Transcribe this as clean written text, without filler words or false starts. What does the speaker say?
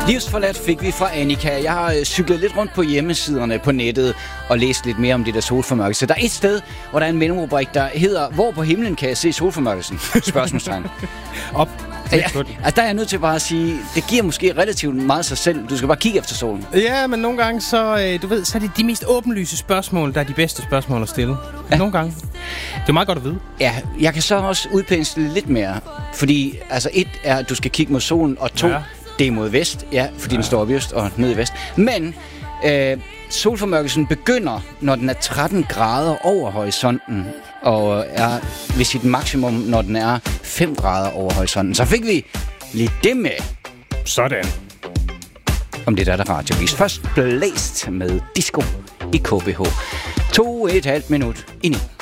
Livsforladt fik vi fra Annika. Jeg har cyklet lidt rundt på hjemmesiderne på nettet og læst lidt mere om det der solformørkelse. Der er et sted, hvor der er en mellemrubrik, der hedder: Hvor på himlen kan jeg se solformørkelsen? Spørgsmålstegn. Op. Altså, der er jeg nødt til bare at sige, det giver måske relativt meget sig selv. Du skal bare kigge efter solen. Ja, men nogle gange, så, du ved, så er det de mest åbenlyse spørgsmål, der er de bedste spørgsmål at stille. Ja. Nogle gange. Det er meget godt at vide. Ja, jeg kan så også udpensle lidt mere. Fordi, altså, et er, at du skal kigge mod solen, og to, det er mod vest. Ja, fordi den står op i øst og ned i vest. Men solformørkelsen begynder, når den er 13 grader over horisonten, og er ved sit maksimum, når den er 5 grader over horisonten. Så fik vi lige det med. Sådan. Om det der radiovis. Først blæst med disco i KBH. 2,5 minut i 9.